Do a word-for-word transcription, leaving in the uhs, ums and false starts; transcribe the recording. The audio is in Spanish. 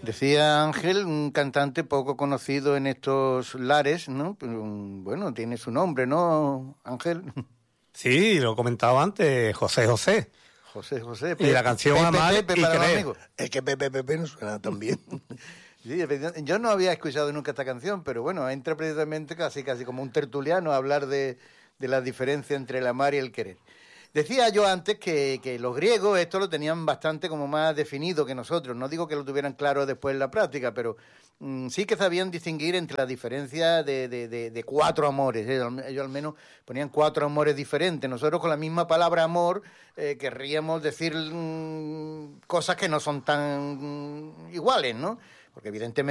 Decía Ángel, un cantante poco conocido en estos lares, ¿no? Pero, bueno, tiene su nombre, ¿no, Ángel? Sí, lo comentaba antes, José José. José José. Y la canción Pepe, Amar Pepe, y para los Querer. amigos. Es que Pepe Pepe no suena tan bien. Sí, yo no había escuchado nunca esta canción, pero bueno, entra precisamente casi casi como un tertuliano a hablar de, de la diferencia entre el amar y el querer. Decía yo antes que, que los griegos esto lo tenían bastante como más definido que nosotros. No digo que lo tuvieran claro después en la práctica, pero mmm, sí que sabían distinguir entre la diferencia de, de, de, de cuatro amores. ¿eh? Ellos al menos ponían cuatro amores diferentes. Nosotros con la misma palabra amor eh, querríamos decir mmm, cosas que no son tan mmm, iguales, ¿no? Porque evidentemente